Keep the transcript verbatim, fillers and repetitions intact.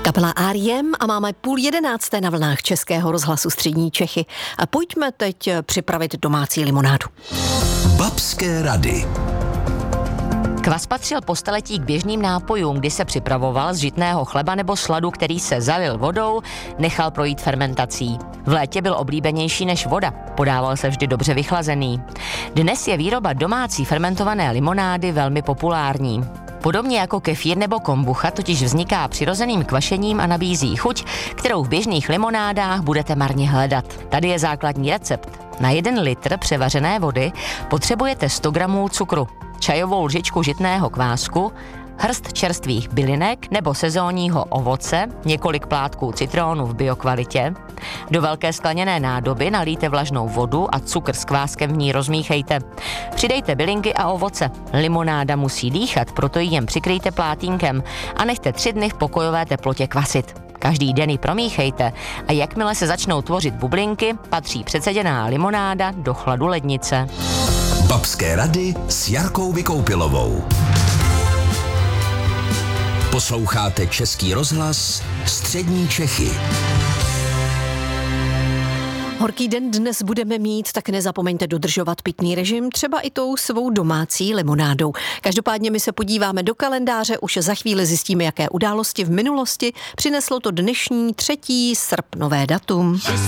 Kapela R E M a máme půl jedenácté na vlnách Českého rozhlasu Střední Čechy. A pojďme teď připravit domácí limonádu. Babské rady. Kvas patřil po staletí k běžným nápojům, kdy se připravoval z žitného chleba nebo sladu, který se zalil vodou, nechal projít fermentací. V létě byl oblíbenější než voda, podával se vždy dobře vychlazený. Dnes je výroba domácí fermentované limonády velmi populární. Podobně jako kefír nebo kombucha totiž vzniká přirozeným kvašením a nabízí chuť, kterou v běžných limonádách budete marně hledat. Tady je základní recept. Na jeden litr převařené vody potřebujete sto gramů cukru, čajovou lžičku žitného kvásku, hrst čerstvých bylinek nebo sezónního ovoce, několik plátků citrónu v biokvalitě. Do velké skleněné nádoby nalijte vlažnou vodu a cukr s kváskem v ní rozmíchejte. Přidejte bylinky a ovoce. Limonáda musí dýchat, proto ji jen přikryjte plátínkem a nechte tři dny v pokojové teplotě kvasit. Každý den ji promíchejte a jakmile se začnou tvořit bublinky, patří přeceděná limonáda do chladu lednice. Babské rady s Jarkou Vykoupilovou. Posloucháte Český rozhlas Střední Čechy. Horký den dnes budeme mít, tak nezapomeňte dodržovat pitný režim, třeba i tou svou domácí limonádou. Každopádně my se podíváme do kalendáře, už za chvíli zjistíme, jaké události v minulosti přineslo to dnešní třetí srpnové datum.